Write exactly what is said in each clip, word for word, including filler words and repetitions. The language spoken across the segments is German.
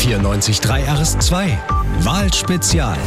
vierundneunzig Komma drei R S zwei. Wahlspezial.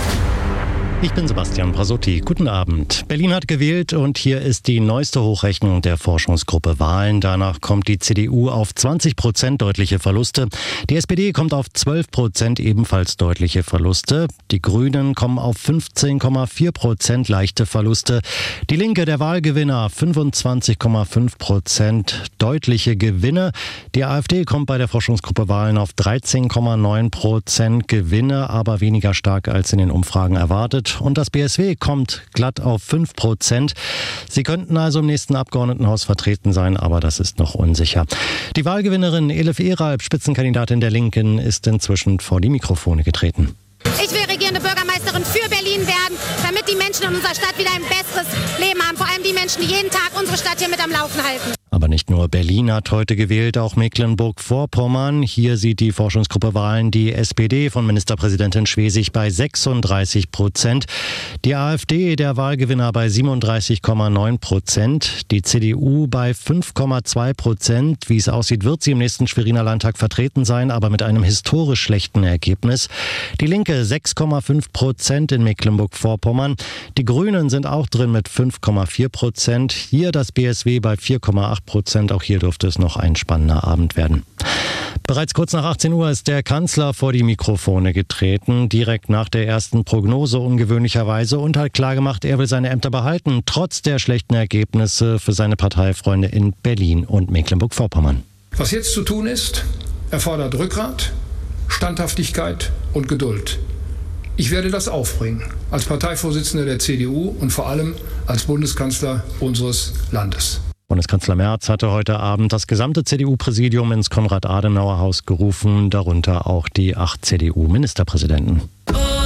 Ich bin Sebastian Prasotti. Guten Abend. Berlin hat gewählt und hier ist die neueste Hochrechnung der Forschungsgruppe Wahlen. Danach kommt die C D U auf zwanzig Prozent deutliche Verluste. Die S P D kommt auf zwölf Prozent ebenfalls deutliche Verluste. Die Grünen kommen auf fünfzehn Komma vier Prozent leichte Verluste. Die Linke, der Wahlgewinner, fünfundzwanzig Komma fünf Prozent deutliche Gewinne. Die AfD kommt bei der Forschungsgruppe Wahlen auf dreizehn Komma neun Prozent Gewinne, aber weniger stark als in den Umfragen erwartet. Und das B S W kommt glatt auf fünf Prozent. Sie könnten also im nächsten Abgeordnetenhaus vertreten sein, aber das ist noch unsicher. Die Wahlgewinnerin Elif Eralp, Spitzenkandidatin der Linken, ist inzwischen vor die Mikrofone getreten. Ich will regierende Bürgermeisterin für Berlin werden, damit die Menschen in unserer Stadt wieder ein besseres Leben haben. Vor allem die Menschen, die jeden Tag unsere Stadt hier mit am Laufen halten. Aber nicht nur Berlin hat heute gewählt, auch Mecklenburg-Vorpommern. Hier sieht die Forschungsgruppe Wahlen die S P D von Ministerpräsidentin Schwesig bei sechsunddreißig Prozent. Die AfD, der Wahlgewinner, bei siebenunddreißig Komma neun Prozent. Die C D U bei fünf Komma zwei Prozent. Wie es aussieht, wird sie im nächsten Schweriner Landtag vertreten sein, aber mit einem historisch schlechten Ergebnis. Die Linke sechs Komma fünf Prozent in Mecklenburg-Vorpommern. Die Grünen sind auch drin mit fünf Komma vier Prozent. Hier das B S W bei vier Komma acht Prozent. Auch hier dürfte es noch ein spannender Abend werden. Bereits kurz nach achtzehn Uhr ist der Kanzler vor die Mikrofone getreten, direkt nach der ersten Prognose ungewöhnlicherweise, und hat klargemacht, er will seine Ämter behalten, trotz der schlechten Ergebnisse für seine Parteifreunde in Berlin und Mecklenburg-Vorpommern. Was jetzt zu tun ist, erfordert Rückgrat, Standhaftigkeit und Geduld. Ich werde das aufbringen, als Parteivorsitzender der C D U und vor allem als Bundeskanzler unseres Landes. Bundeskanzler Merz hatte heute Abend das gesamte C D U-Präsidium ins Konrad-Adenauer-Haus gerufen, darunter auch die acht C D U-Ministerpräsidenten.